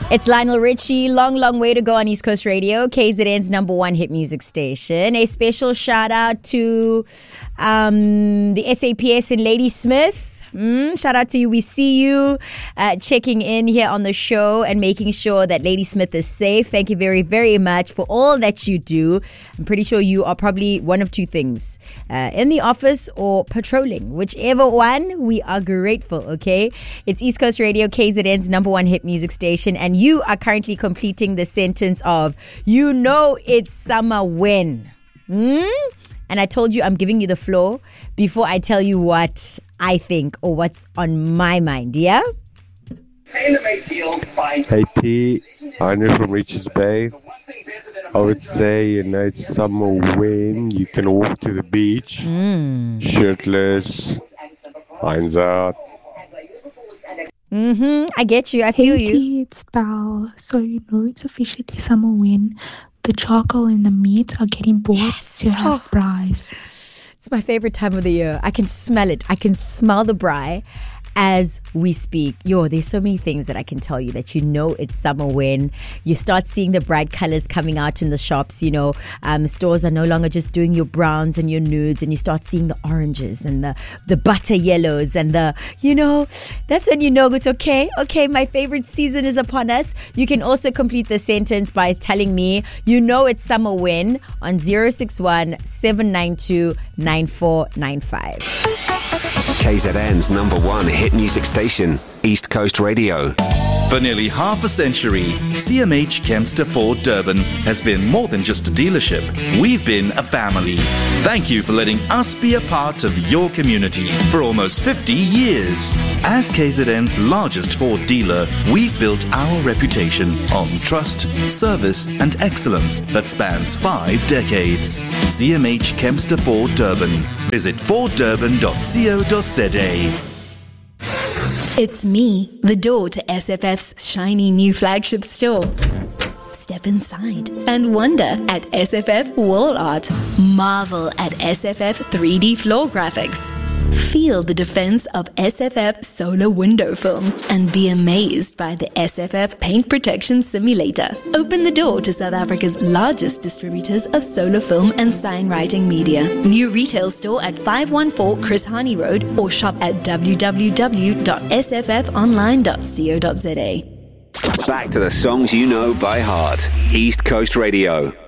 It's Lionel Richie. Long way to go on East Coast Radio, KZN's #1 hit music station. A special shout out to the SAPS in Ladysmith. Shout out to you. We see you checking in here on the show and making sure that Ladysmith is safe. Thank you very, very much for all that you do. I'm pretty sure you are probably one of two things, in the office or patrolling. Whichever one, we are grateful, okay? It's East Coast Radio, KZN's #1 hit music station, and you are currently completing the sentence of, you know it's summer when. And I told you I'm giving you the floor before I tell you what I think or what's on my mind, yeah? Hey T, Anya from Richards Bay. I would say, it's summer when you can walk to the beach, shirtless, lines out. I get you, I feel you. Hey T, it's Belle. So it's officially summer when the charcoal and the meat are getting bought to have braais. It's my favorite time of the year. I can smell it. I can smell the braai as we speak. There's so many things that I can tell you that it's summer when you start seeing the bright colors coming out in the shops. Stores are no longer just doing your browns and your nudes, and you start seeing the oranges and the butter yellows and that's when it's okay. Okay, my favorite season is upon us. You can also complete the sentence by telling me it's summer when on 061 792 9495. KZN's #1 hit music station, East Coast Radio. For nearly half a century, CMH Kempster Ford Durban has been more than just a dealership. We've been a family. Thank you for letting us be a part of your community for almost 50 years. As KZN's largest Ford dealer, we've built our reputation on trust, service and excellence that spans 5 decades. CMH Kempster Ford Durban. Visit forddurban.co.za. It's me, the door to SFF's shiny new flagship store. Step inside and wonder at SFF wall art. Marvel at SFF 3D floor graphics. Feel the defense of SFF solar window film and be amazed by the SFF paint protection simulator. Open the door to South Africa's largest distributors of solar film and sign writing media. New retail store at 514 Chris Hani Road or shop at www.sffonline.co.za. Back to the songs you know by heart. East Coast Radio.